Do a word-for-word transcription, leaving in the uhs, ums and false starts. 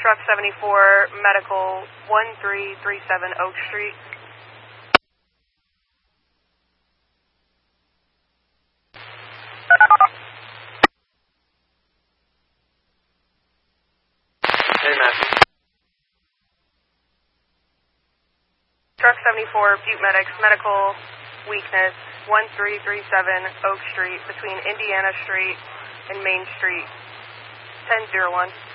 Truck seventy-four, medical, one three three seven Oak Street. Hey, Matthew. Truck seventy-four, Butte Medics, medical, weakness, one three three seven Oak Street, between Indiana Street and Main Street, ten oh one.